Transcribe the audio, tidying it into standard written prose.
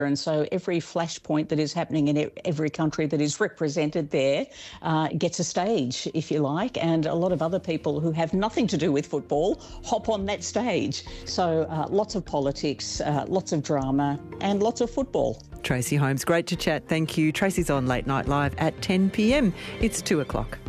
And so every flashpoint that is happening in every country that is represented there gets a stage, if you like, and a lot of other people who have nothing to do with football hop on that stage. So lots of politics, lots of drama and lots of football. Tracy Holmes, great to chat. Thank you. Tracy's on Late Night Live at 10 p.m. It's 2 o'clock.